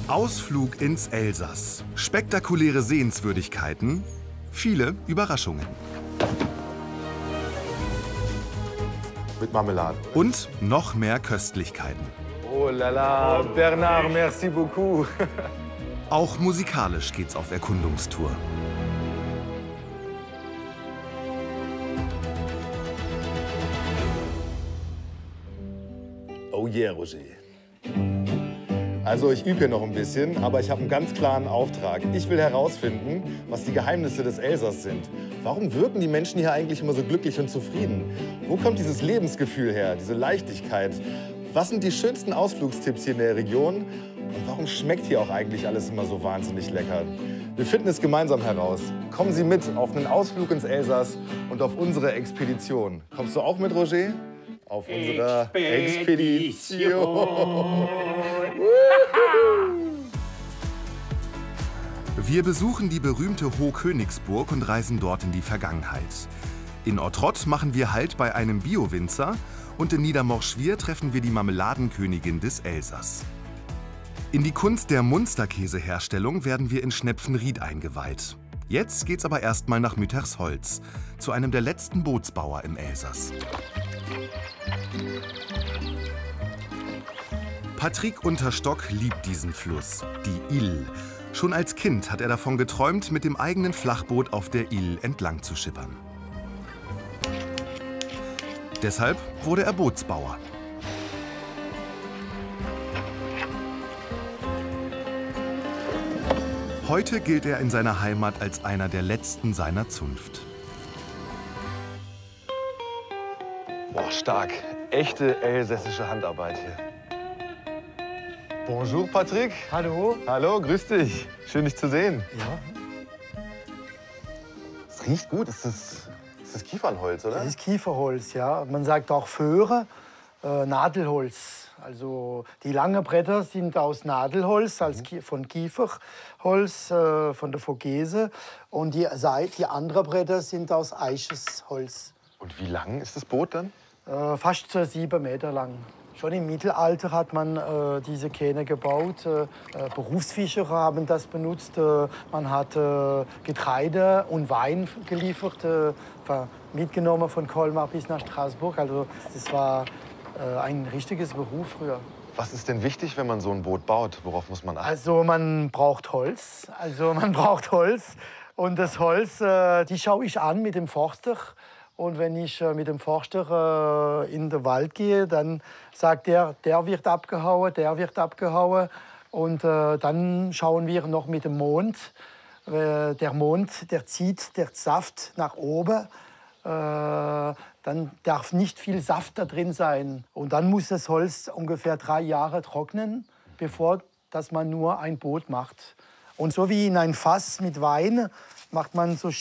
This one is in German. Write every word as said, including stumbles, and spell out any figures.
Ausflug ins Elsass. Spektakuläre Sehenswürdigkeiten, viele Überraschungen. Mit Marmelade. Und noch mehr Köstlichkeiten. Oh la la, Bernard, merci beaucoup. Auch musikalisch geht's auf Erkundungstour. Oh yeah, Roger. Also ich übe hier noch ein bisschen, aber ich habe einen ganz klaren Auftrag. Ich will herausfinden, was die Geheimnisse des Elsass sind. Warum wirken die Menschen hier eigentlich immer so glücklich und zufrieden? Wo kommt dieses Lebensgefühl her, diese Leichtigkeit? Was sind die schönsten Ausflugstipps hier in der Region? Und warum schmeckt hier auch eigentlich alles immer so wahnsinnig lecker? Wir finden es gemeinsam heraus. Kommen Sie mit auf einen Ausflug ins Elsass und auf unsere Expedition. Kommst du auch mit, Roger? Auf unserer Expedition. Wir besuchen die berühmte Hohkönigsburg und reisen dort in die Vergangenheit. In Ottrott machen wir Halt bei einem Bio-Winzer und in Niedermorschwihr treffen wir die Marmeladenkönigin des Elsass. In die Kunst der Munsterkäseherstellung werden wir in Schnepfenried eingeweiht. Jetzt geht's aber erstmal nach Müttersholz, zu einem der letzten Bootsbauer im Elsass. Patrick Unterstock liebt diesen Fluss, die Ill. Schon als Kind hat er davon geträumt, mit dem eigenen Flachboot auf der Ill entlang zu schippern. Deshalb wurde er Bootsbauer. Heute gilt er in seiner Heimat als einer der letzten seiner Zunft. Boah, stark. Echte elsässische Handarbeit hier. Bonjour, Patrick. Hallo. Hallo, grüß dich. Schön, dich zu sehen. Ja. Es riecht gut. Ist das, ist das Kiefernholz, oder? Das ist Kieferholz, ja. Man sagt auch Föhre, äh, Nadelholz. Also die langen Bretter sind aus Nadelholz, als Mhm. von Kieferholz, äh, von der Vogese. Und die, Seite, die anderen Bretter sind aus Eichesholz. Und wie lang ist das Boot dann? Äh, fast äh, sieben Meter lang. Schon im Mittelalter hat man äh, diese Kähne gebaut. Äh, Berufsfischer haben das benutzt. Äh, man hat äh, Getreide und Wein geliefert, äh, mitgenommen von Colmar bis nach Straßburg. Also das war äh, ein richtiges Beruf früher. Was ist denn wichtig, wenn man so ein Boot baut? Worauf muss man achten? Also man braucht Holz. Also man braucht Holz. Und das Holz, äh, die schaue ich an mit dem Forster. Und wenn ich äh, mit dem Forster äh, in den Wald gehe, dann sagt er, der wird abgehauen, der wird abgehauen. Und äh, dann schauen wir noch mit dem Mond. Äh, der Mond, der zieht der Saft nach oben. Äh, dann darf nicht viel Saft da drin sein. Und dann muss das Holz ungefähr drei Jahre trocknen, bevor dass man nur ein Boot macht. Und so wie in ein Fass mit Wein macht man so